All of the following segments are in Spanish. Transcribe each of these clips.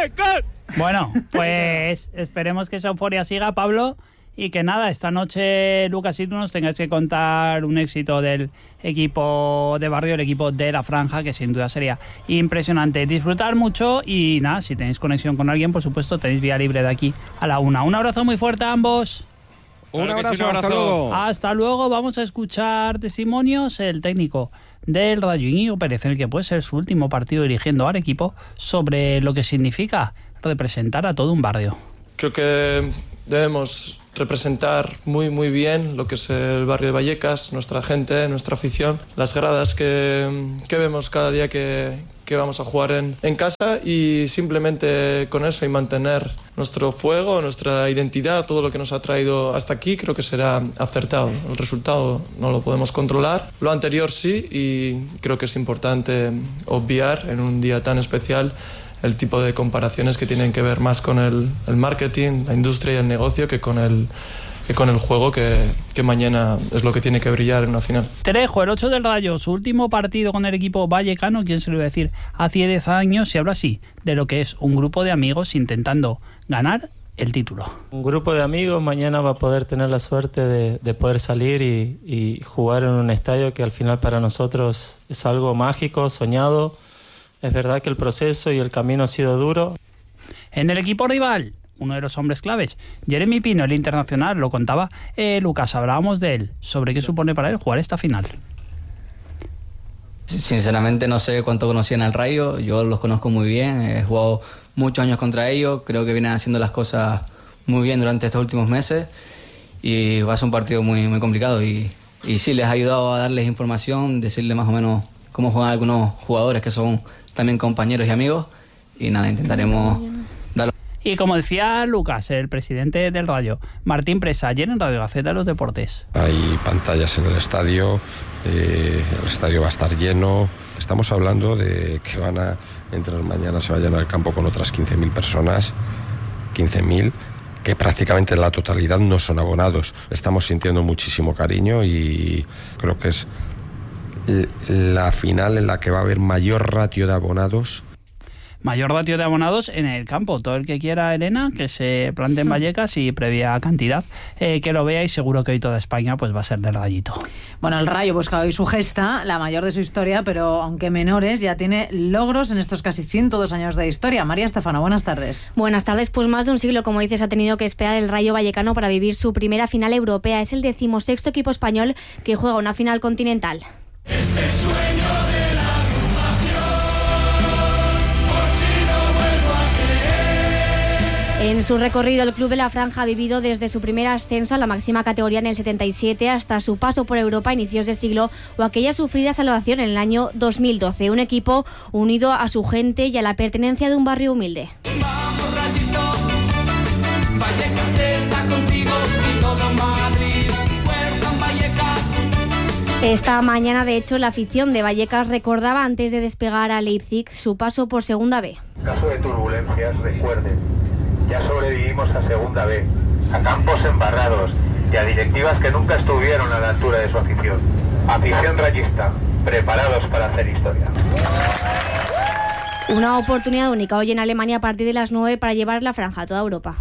Vallecas. Bueno, pues esperemos que esa euforia siga, Pablo, y que nada, esta noche, Lucas, y tú nos tengáis que contar un éxito del equipo de barrio, el equipo de La Franja, que sin duda sería impresionante. Disfrutar mucho y nada, si tenéis conexión con alguien, por supuesto, tenéis vía libre de aquí a la 1. Un abrazo muy fuerte a ambos. Un abrazo, hasta luego. Hasta luego, vamos a escuchar testimonios. El técnico del Rayo, Íñigo Pérez, en el que puede ser su último partido dirigiendo al equipo, sobre lo que significa representar a todo un barrio. Creo que debemos representar muy bien lo que es el barrio de Vallecas, nuestra gente, nuestra afición, las gradas que vemos cada día que vamos a jugar en casa, y simplemente con eso y mantener nuestro fuego, nuestra identidad, todo lo que nos ha traído hasta aquí, creo que será acertado. El resultado no lo podemos controlar, lo anterior sí, y creo que es importante obviar en un día tan especial el tipo de comparaciones que tienen que ver más con el marketing, la industria y el negocio que con el juego, que mañana es lo que tiene que brillar en una final. Trejo, el 8 del Rayo, su último partido con el equipo vallecano, ¿quién se lo iba a decir? Hace 10 años, y habla así de lo que es un grupo de amigos intentando ganar el título. Un grupo de amigos mañana va a poder tener la suerte de poder salir y jugar en un estadio que al final para nosotros es algo mágico, soñado. Es verdad que el proceso y el camino ha sido duro. En el equipo rival, uno de los hombres claves, Jeremy Pino, el internacional, lo contaba Lucas, hablábamos de él, sobre qué supone para él jugar esta final. Sinceramente no sé cuánto conocían al Rayo, yo los conozco muy bien, he jugado muchos años contra ellos, creo que vienen haciendo las cosas muy bien durante estos últimos meses y va a ser un partido muy complicado y sí, les ha ayudado a darles información, decirles más o menos cómo juegan algunos jugadores que son también compañeros y amigos, y nada, intentaremos darlo. Y como decía Lucas, el presidente del Rayo, Martín Presa, ayer en Radio Gaceta de los Deportes. Hay pantallas en el estadio va a estar lleno. Estamos hablando de que entre mañana se vayan al campo con otras 15.000 personas, 15.000, que prácticamente la totalidad no son abonados. Estamos sintiendo muchísimo cariño y creo que es la final en la que va a haber mayor ratio de abonados. Mayor ratio de abonados en el campo. Todo el que quiera, Elena, que se plante en Vallecas y previa cantidad, que lo vea, y seguro que hoy toda España pues va a ser del Rayito. Bueno, el Rayo busca hoy su gesta, la mayor de su historia, pero aunque menores, ya tiene logros en estos casi 102 años de historia. María Estefano, buenas tardes. Buenas tardes. Pues más de un siglo, como dices, ha tenido que esperar el Rayo Vallecano para vivir su primera final europea. Es el 16º equipo español que juega una final continental. Este sueño de la agrupación, por si no vuelvo a creer. En su recorrido, el club de La Franja ha vivido desde su primer ascenso a la máxima categoría en el 77 hasta su paso por Europa a inicios de siglo o aquella sufrida salvación en el año 2012. Un equipo unido a su gente y a la pertenencia de un barrio humilde. Vamos, Rayito, Vallecas está contigo y todo Madrid. Fuerza en Vallecas. Esta mañana, de hecho, la afición de Vallecas recordaba antes de despegar a Leipzig su paso por Segunda B. En caso de turbulencias, recuerden, ya sobrevivimos a Segunda B, a campos embarrados y a directivas que nunca estuvieron a la altura de su afición. Afición rayista, preparados para hacer historia. Una oportunidad única hoy en Alemania a partir de las 9 para llevar la franja a toda Europa.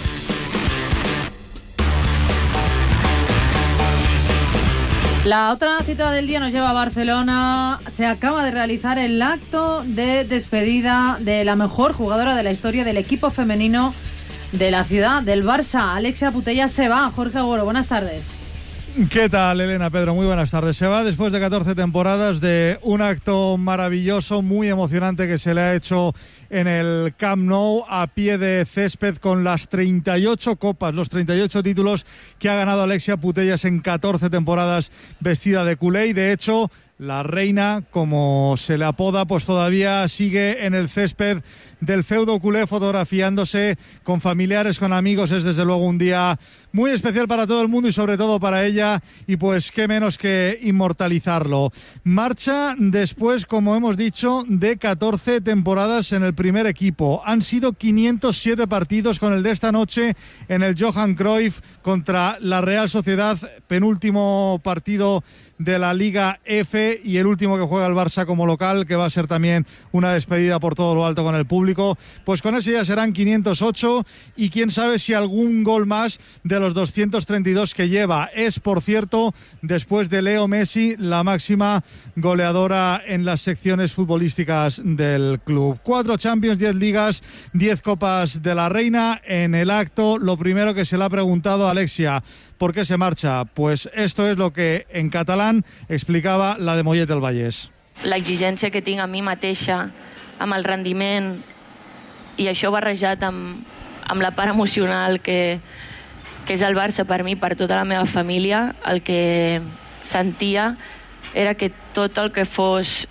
La otra cita del día nos lleva a Barcelona. Se acaba de realizar el acto de despedida de la mejor jugadora de la historia del equipo femenino de la ciudad, del Barça. Alexia Putellas se va. Jorge Agüero, buenas tardes. ¿Qué tal, Elena, Pedro? Muy buenas tardes. Se va después de 14 temporadas, de un acto maravilloso, muy emocionante que se le ha hecho en el Camp Nou, a pie de césped, con las 38 copas, los 38 títulos que ha ganado Alexia Putellas en 14 temporadas vestida de culé. Y de hecho, la reina, como se le apoda, pues todavía sigue en el césped del feudo culé fotografiándose con familiares, con amigos. Es desde luego un día muy especial para todo el mundo y sobre todo para ella, y pues qué menos que inmortalizarlo. Marcha después, como hemos dicho, de 14 temporadas en el primer equipo. Han sido 507 partidos, con el de esta noche en el Johan Cruyff contra la Real Sociedad, penúltimo partido de la Liga F, y el último que juega el Barça como local, que va a ser también una despedida por todo lo alto con el público. Pues con ese ya serán 508, y quién sabe si algún gol más de los 232 que lleva. Es, por cierto, después de Leo Messi, la máxima goleadora en las secciones futbolísticas del club. 4 Champions, 10 Ligas, 10 Copas de la Reina. En el acto, lo primero que se le ha preguntado a Alexia, ¿por qué se marcha? Pues esto es lo que en catalán explicava la de Mollet del Vallès. L'exigència que tinc a mi mateixa, amb el rendiment, i això barrejat amb la part emocional que és el Barça per mi, per tota la meva família, el que sentia era que tot el que fos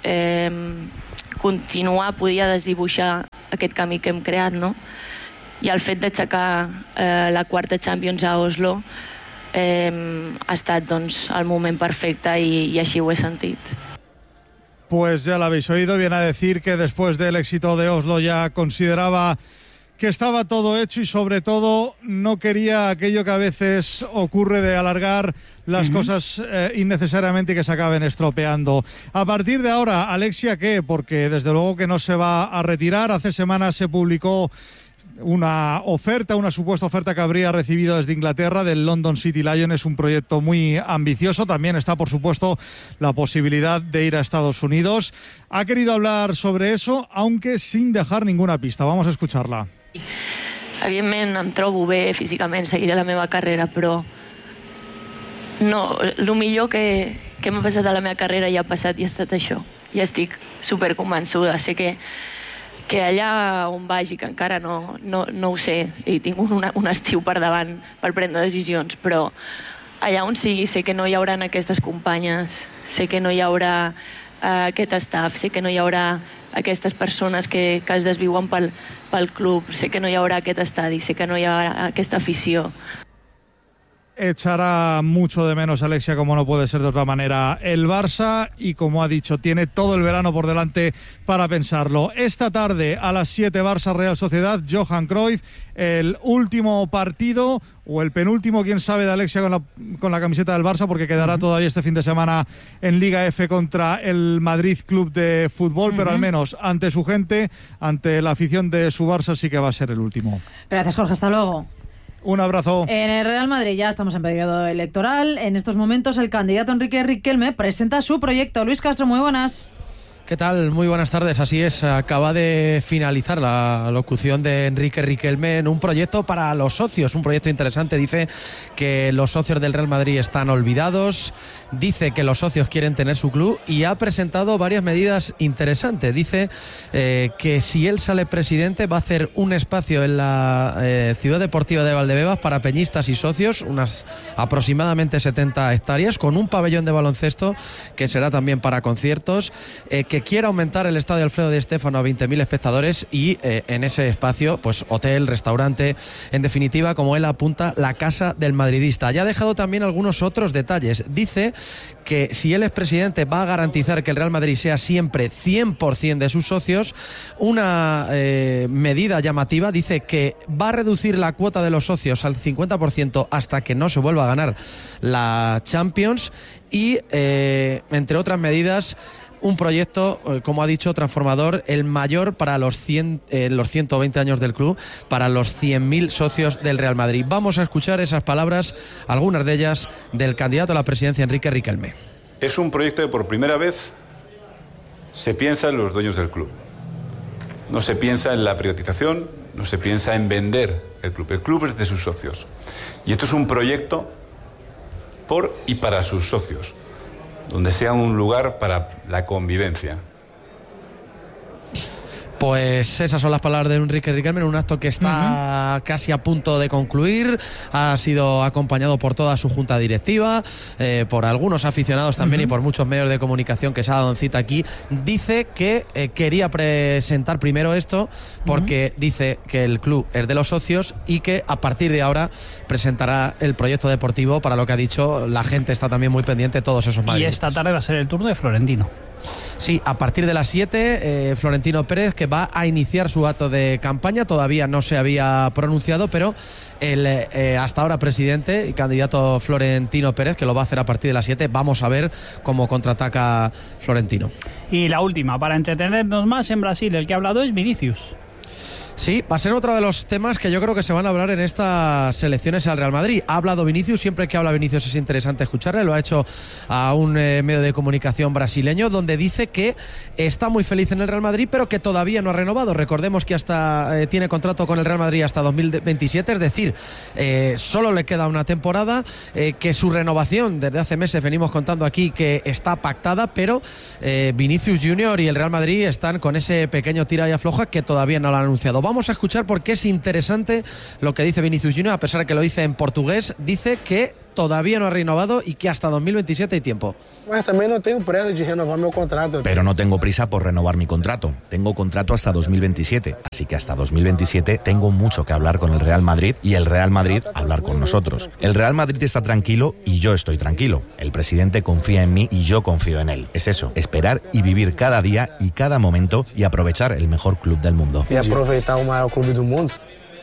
continuar podia desdibuixar aquest camí que hem creat, no? I el fet d'aixecar la quarta Champions a Oslo ha estat, doncs, el moment perfecte i així ho he sentit. Pues ya lo habéis oído, viene a decir que después del éxito de Oslo ya consideraba que estaba todo hecho, y sobre todo no quería aquello que a veces ocurre de alargar las cosas innecesariamente y que se acaben estropeando. A partir de ahora, Alexia, ¿qué? Porque desde luego que no se va a retirar. Hace semanas se publicó una supuesta oferta que habría recibido desde Inglaterra del London City Lions, un proyecto muy ambicioso. También está, por supuesto, la posibilidad de ir a Estados Unidos. Ha querido hablar sobre eso, aunque sin dejar ninguna pista. Vamos a escucharla. Evidentment em trobo bé físicament, seguiré la meva carrera, però no, el millor que m'ha passat a la meva carrera ja ha passat i ha estat això. Ja estic superconvençuda. Sé que allà on vagi, que encara no ho sé, i tinc un estiu per davant per prendre decisions, però allà on sigui sé que no hi haurà aquestes companyes, sé que no hi haurà aquest staff, sé que no hi haurà aquestes persones que es desviuen pel club, sé que no hi haurà aquest estadi, sé que no hi haurà aquesta afició. Echará mucho de menos, Alexia, como no puede ser de otra manera, el Barça, y como ha dicho, tiene todo el verano por delante para pensarlo. Esta tarde a las 7, Barça Real Sociedad, Johan Cruyff, el último partido o el penúltimo, quién sabe, de Alexia con la camiseta del Barça, porque quedará todavía este fin de semana en Liga F contra el Madrid Club de Fútbol, pero al menos ante su gente, ante la afición de su Barça, sí que va a ser el último. Gracias, Jorge, hasta luego. Un abrazo. En el Real Madrid ya estamos en periodo electoral. En estos momentos el candidato Enrique Riquelme presenta su proyecto. Luis Castro, muy buenas. ¿Qué tal? Muy buenas tardes. Así es, acaba de finalizar la locución de Enrique Riquelme en un proyecto para los socios, un proyecto interesante. Dice que los socios del Real Madrid están olvidados, dice que los socios quieren tener su club y ha presentado varias medidas interesantes. Dice que si él sale presidente va a hacer un espacio en la Ciudad Deportiva de Valdebebas para peñistas y socios, unas aproximadamente 70 hectáreas, con un pabellón de baloncesto que será también para conciertos, que quiere aumentar el estadio Alfredo Di Stéfano a 20.000 espectadores y en ese espacio, pues hotel, restaurante, en definitiva, como él apunta, la casa del madridista. Ya ha dejado también algunos otros detalles. Dice que si él es presidente va a garantizar que el Real Madrid sea siempre 100% de sus socios. Una medida llamativa, dice que va a reducir la cuota de los socios al 50% hasta que no se vuelva a ganar la Champions y, entre otras medidas, un proyecto, como ha dicho, transformador, el mayor para los 120 años del club, para los 100.000 socios del Real Madrid. Vamos a escuchar esas palabras, algunas de ellas, del candidato a la presidencia, Enrique Riquelme. Es un proyecto que por primera vez se piensa en los dueños del club. No se piensa en la privatización, no se piensa en vender el club. El club es de sus socios. Y esto es un proyecto por y para sus socios, donde sea un lugar para la convivencia. Pues esas son las palabras de Enrique Riquelme en un acto que está casi a punto de concluir. Ha sido acompañado por toda su junta directiva, por algunos aficionados también y por muchos medios de comunicación que se ha dado cita aquí. Dice que quería presentar primero esto porque dice que el club es de los socios y que a partir de ahora presentará el proyecto deportivo, para lo que ha dicho. La gente está también muy pendiente de todos esos madridistas. Y esta tarde va a ser el turno de Florentino. Sí, a partir de las 7, Florentino Pérez, que va a iniciar su acto de campaña, todavía no se había pronunciado, pero el hasta ahora presidente y candidato Florentino Pérez, que lo va a hacer a partir de las 7, vamos a ver cómo contraataca Florentino. Y la última, para entretenernos más en Brasil, el que ha hablado es Vinicius. Sí, va a ser otro de los temas que yo creo que se van a hablar en estas elecciones al Real Madrid. Ha hablado Vinicius, siempre que habla Vinicius es interesante escucharle, lo ha hecho a un medio de comunicación brasileño, donde dice que está muy feliz en el Real Madrid, pero que todavía no ha renovado. Recordemos que hasta tiene contrato con el Real Madrid hasta 2027, es decir, solo le queda una temporada, que su renovación, desde hace meses venimos contando aquí que está pactada, pero Vinicius Junior y el Real Madrid están con ese pequeño tira y afloja que todavía no lo han anunciado. Vamos a escuchar porque es interesante lo que dice Vinicius Junior, a pesar de que lo dice en portugués. Dice que todavía no ha renovado y que hasta 2027 hay tiempo. Pero no tengo prisa por renovar mi contrato. Tengo contrato hasta 2027, así que hasta 2027 tengo mucho que hablar con el Real Madrid y el Real Madrid hablar con nosotros. El Real Madrid está tranquilo y yo estoy tranquilo. El presidente confía en mí y yo confío en él. Es eso, esperar y vivir cada día y cada momento y aprovechar el mejor club del mundo. Y aprovechar el mayor club del mundo.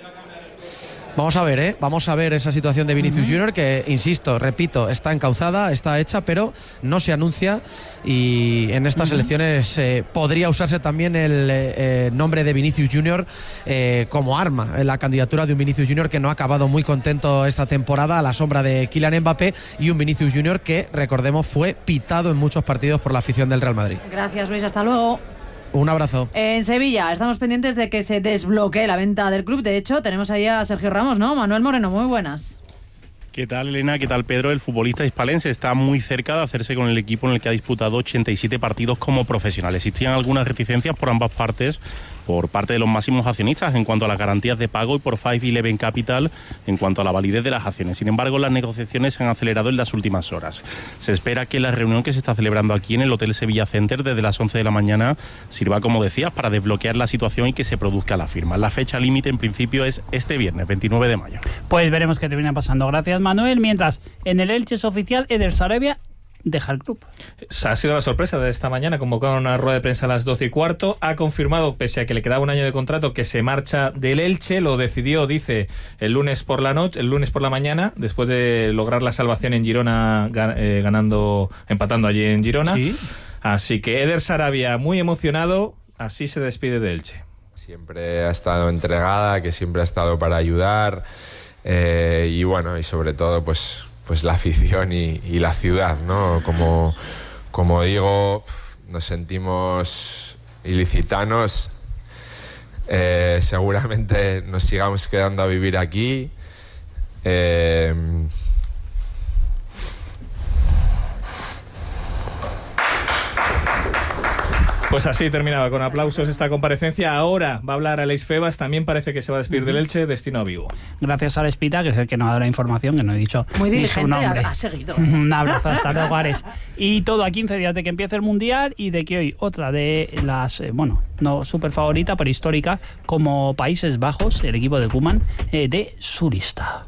Vamos a ver esa situación de Vinicius Junior, que, insisto, repito, está encauzada, está hecha, pero no se anuncia, y en estas elecciones podría usarse también el nombre de Vinicius Junior como arma en la candidatura de un Vinicius Junior que no ha acabado muy contento esta temporada a la sombra de Kylian Mbappé, y un Vinicius Junior que, recordemos, fue pitado en muchos partidos por la afición del Real Madrid. Gracias, Luis, hasta luego. Un abrazo. En Sevilla estamos pendientes de que se desbloquee la venta del club. De hecho, tenemos ahí a Sergio Ramos, ¿no? Manuel Moreno, muy buenas. ¿Qué tal, Elena? ¿Qué tal, Pedro? El futbolista hispalense está muy cerca de hacerse con el equipo en el que ha disputado 87 partidos como profesional. Existían algunas reticencias por ambas partes, por parte de los máximos accionistas en cuanto a las garantías de pago y por 511 Capital en cuanto a la validez de las acciones. Sin embargo, las negociaciones se han acelerado en las últimas horas. Se espera que la reunión que se está celebrando aquí en el Hotel Sevilla Center desde las 11 de la mañana sirva, como decías, para desbloquear la situación y que se produzca la firma. La fecha límite en principio es este viernes, 29 de mayo. Pues veremos qué termina pasando. Gracias, Manuel. Mientras, en el Elche es oficial, Eder Sarabia deja el club. Ha sido la sorpresa de esta mañana, convocado a una rueda de prensa a las 12:15, ha confirmado, pese a que le quedaba un año de contrato, que se marcha del Elche. Lo decidió, dice, el lunes por la mañana, después de lograr la salvación en Girona, empatando allí en Girona. ¿Sí? Así que Eder Sarabia, muy emocionado, así se despide de Elche. Siempre ha estado entregada, que siempre ha estado para ayudar, y bueno, y sobre todo pues la afición y la ciudad, ¿no? Como digo, nos sentimos ilicitanos, seguramente nos sigamos quedando a vivir aquí, Pues así terminaba, con aplausos esta comparecencia. Ahora va a hablar Alex Febas, también parece que se va a despedir del Elche, destino a Vigo. Gracias a Espita, que es el que nos ha dado la información, que no he dicho muy ni su nombre. Ha seguido. Un abrazo, hasta luego, Ares. Y todo a 15 días de que empiece el Mundial y de que hoy otra de las, no súper favorita, pero histórica, como Países Bajos, el equipo de Koeman, de su lista.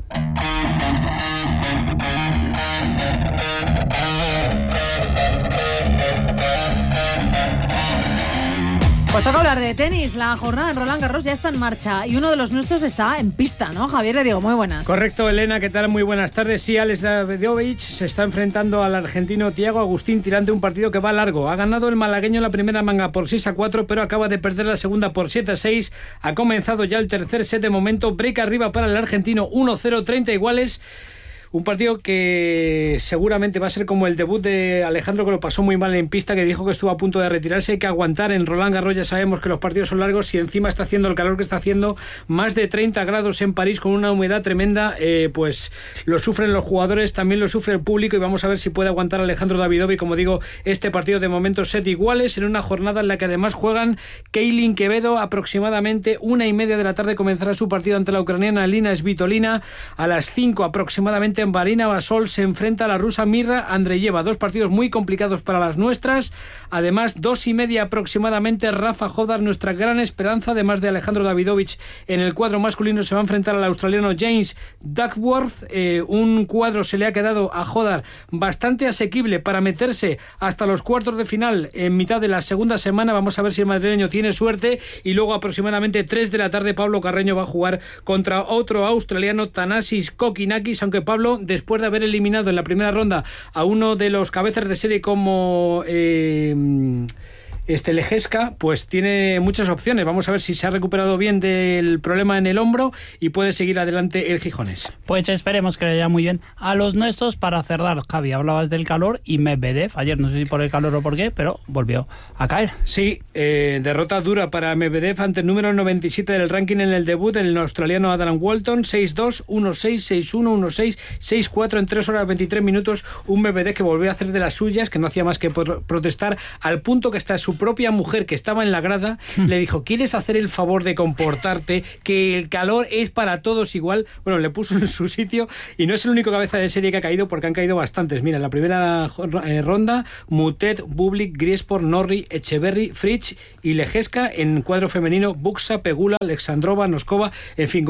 Pues toca hablar de tenis. La jornada en Roland Garros ya está en marcha y uno de los nuestros está en pista, ¿no? Javier, le digo, muy buenas. Correcto, Elena, ¿qué tal? Muy buenas tardes. Sí, Alex Davidovich se está enfrentando al argentino Thiago Agustín Tirante, un partido que va largo. Ha ganado el malagueño la primera manga por 6-4, pero acaba de perder la segunda por 7-6. Ha comenzado ya el tercer set de momento. Break arriba para el argentino, 1-0, 30 iguales. Un partido que seguramente va a ser como el debut de Alejandro, que lo pasó muy mal en pista, que dijo que estuvo a punto de retirarse. Hay que aguantar en Roland Garros, ya sabemos que los partidos son largos y encima está haciendo el calor que está haciendo, más de 30 grados en París con una humedad tremenda, pues lo sufren los jugadores, también lo sufre el público, y vamos a ver si puede aguantar Alejandro Davidovich. Como digo, este partido de momento set iguales en una jornada en la que además juegan Keilin Quevedo. Aproximadamente 1:30 de la tarde comenzará su partido ante la ucraniana Lina Svitolina. A las 5 aproximadamente precisamente Marina Basol se enfrenta a la rusa Mirra Andreyeva. 2 partidos muy complicados para las nuestras. Además, 2:30 aproximadamente, Rafa Hodar, nuestra gran esperanza, además de Alejandro Davidovich en el cuadro masculino, se va a enfrentar al australiano James Duckworth. Un cuadro se le ha quedado a Hodar bastante asequible para meterse hasta los cuartos de final en mitad de la segunda semana. Vamos a ver si el madrileño tiene suerte. Y luego aproximadamente 3 de la tarde Pablo Carreño va a jugar contra otro australiano, Thanasis Kokinakis, aunque Pablo, después de haber eliminado en la primera ronda a uno de los cabezas de serie como Lejeska, pues tiene muchas opciones. Vamos a ver si se ha recuperado bien del problema en el hombro y puede seguir adelante el gijonés. Pues esperemos que le vaya muy bien a los nuestros. Para cerrar, Javi, hablabas del calor y Medvedev, ayer no sé si por el calor o por qué, pero volvió a caer. Sí, derrota dura para Medvedev ante el número 97 del ranking en el debut, el australiano Adam Walton, 6-2, 1-6, 6-1, 1-6, 6-4 en 3 horas 23 minutos. Un Medvedev que volvió a hacer de las suyas, que no hacía más que protestar, al punto que está su propia mujer, que estaba en la grada, le dijo: ¿quieres hacer el favor de comportarte? Que el calor es para todos igual. Bueno, le puso en su sitio, y no es el único cabeza de serie que ha caído, porque han caído bastantes. Mira, en la primera ronda, Mutet, Bublik, Griesport, Norrie, Echeverry, Fritz y Lejeska. En cuadro femenino, Buxa, Pegula, Alexandrova, Noskova. En fin,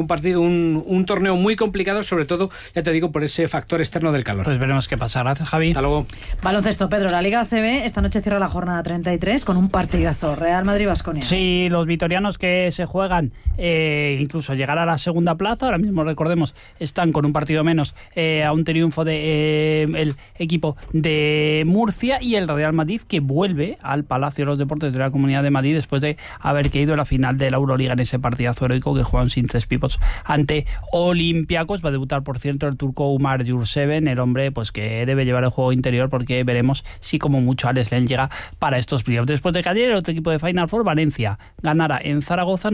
un torneo muy complicado, sobre todo, ya te digo, por ese factor externo del calor. Pues veremos qué pasa. Gracias, Javi. Hasta luego. Baloncesto, Pedro. La Liga ACB esta noche cierra la jornada 33 con un partidazo. Real Madrid-Baskonia. Sí, los vitorianos que se juegan incluso llegar a la segunda plaza. Ahora mismo, recordemos, están con un partido menos a un triunfo de el equipo de Murcia, y el Real Madrid, que vuelve al Palacio de los Deportes de la Comunidad de Madrid después de haber caído en la final de la Euroliga en ese partidazo heroico que juegan sin 3 pivots ante Olympiacos. Va a debutar, por cierto, el turco Umar Yurseven, el hombre pues que debe llevar el juego interior, porque veremos si como mucho Alex Len llega para estos playoffs. Después de que ayer el otro equipo de Final Four, Valencia, ganara en Zaragoza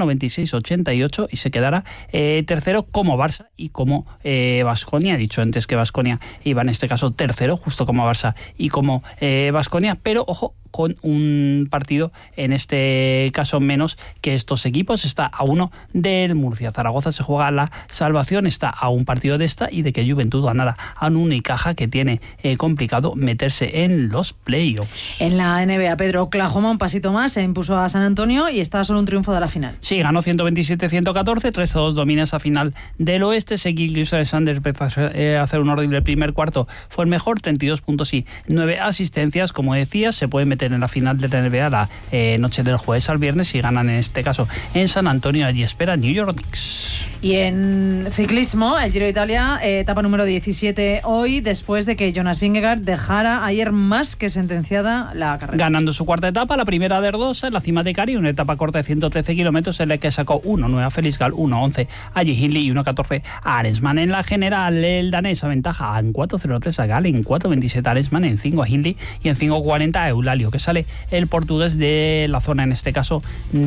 96-88 y se quedara tercero como Barça y como Baskonia. He dicho antes que Baskonia iba en este caso tercero, justo como Barça y como Baskonia, pero ojo, con un partido en este caso menos que estos equipos. Está a 1 del Murcia. Zaragoza se juega la salvación, está a un partido de esta y de que Juventud ganara a un Unicaja, que tiene complicado meterse en los playoffs. En la NBA, Pedro, Oklahoma un pasito más, se impuso a San Antonio y está solo un triunfo de la final. Sí, ganó 127-114, 3-2 domina esa final del oeste. Seguilis Alexander empezó a hacer un horrible primer cuarto, fue el mejor, 32 puntos y 9 asistencias. Como decías, se puede meter en la final de la NBA la noche del jueves al viernes, y ganan en este caso en San Antonio. Allí espera New York Knicks. Y en ciclismo, el Giro de Italia, etapa número 17 hoy, después de que Jonas Vingegaard dejara ayer más que sentenciada la carrera. Ganando su cuarta etapa, la primera de Erdosa, en la cima de Cari, una etapa corta de 113 kilómetros en la que sacó 1-9 a Felix Gall, 1-11 a J. Hindley y 1-14 a Arensman. En la general, el danés aventaja en 4.03 a Gall, en 4.27 a Arensman, en 5 a Hindley y en 5.40 a Eulalio, que sale el portugués de la zona, en este caso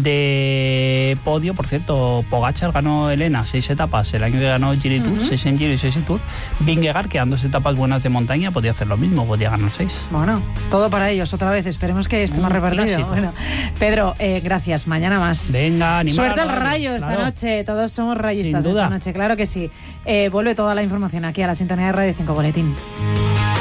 de podio. Por cierto, Pogačar ganó Helena 6 etapas el año que ganó Giro Tour, 6 en Giro y 6 en Tour. Vingegaard, que dando 2 etapas buenas de montaña, podía hacer lo mismo, podía ganar 6. Bueno, todo para ellos otra vez, esperemos que esté más repartido. Bueno, Pedro, gracias, mañana más. Venga, animar. Suerte al Rayo esta noche, todos somos rayistas esta noche, claro que sí. Vuelve toda la información aquí a la sintonía de Radio 5 Boletín.